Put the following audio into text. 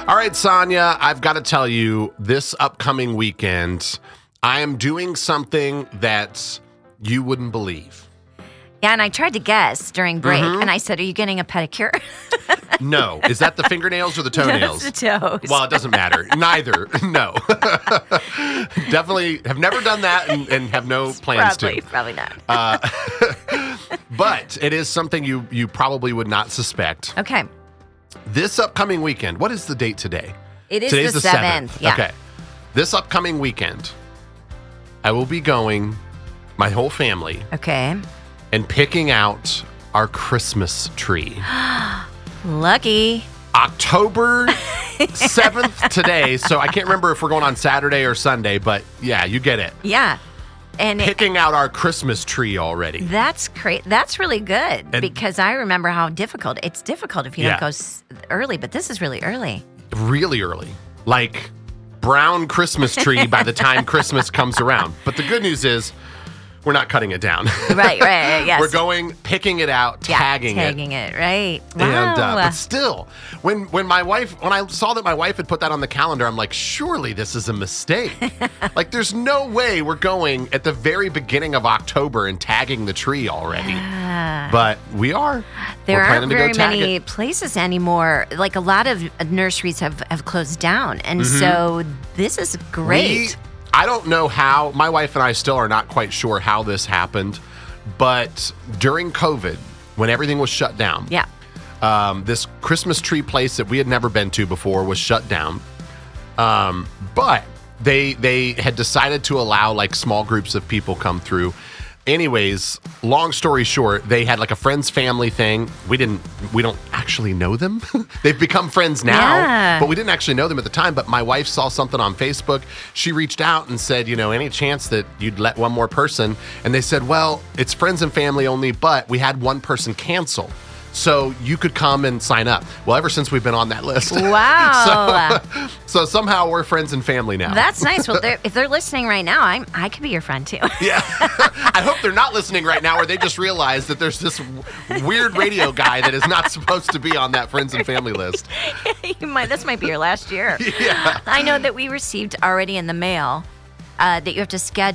All right, Sonia, I've got to tell you, this upcoming weekend, I am doing something that you wouldn't believe. Yeah, and I tried to guess during break, and I said, are you getting a pedicure? No. Is that the fingernails or the toenails? Just the toes. Well, it doesn't matter. Neither. No. Definitely have never done that and have no plans to. Probably not. But it is something you probably would not suspect. Okay. This upcoming weekend, what is the date today? Today's the 7th. Yeah. Okay. This upcoming weekend, I will be going, my whole family, Okay. and picking out our Christmas tree. Lucky. October 7th today, so I can't remember if we're going on Saturday or Sunday, but yeah, you get it. Yeah. And Picking out our Christmas tree already. that's great. That's really good because I remember how difficult. It's difficult if you don't go early, but this is really early. Really early. Like brown Christmas tree by the time Christmas comes around. But the good news is we're not cutting it down. Right, yes. We're going, picking it out, tagging it, right. Wow. And but still, when I saw that my wife had put that on the calendar, I'm like, surely this is a mistake. Like, there's no way we're going at the very beginning of October and tagging the tree already. Yeah. But we are. There We're aren't planning to very go tag many it. places anymore. Like a lot of nurseries have closed down, and so this is great. I don't know how. My wife and I still are not quite sure how this happened, but during COVID, when everything was shut down, this Christmas tree place that we had never been to before was shut down. But they had decided to allow like small groups of people come through. Anyways, long story short, they had like a friends family thing. We don't actually know them. They've become friends now, but we didn't actually know them at the time. But my wife saw something on Facebook. She reached out and said, any chance that you'd let one more person? And they said, well, it's friends and family only, but we had one person cancel. So you could come and sign up. Well, ever since we've been on that list. Wow. So somehow we're friends and family now. That's nice. Well, if they're listening right now, I could be your friend too. Yeah. I hope they're not listening right now or they just realized that there's this weird radio guy that is not supposed to be on that friends and family list. This might be your last year. Yeah. I know that we received already in the mail that you have to schedule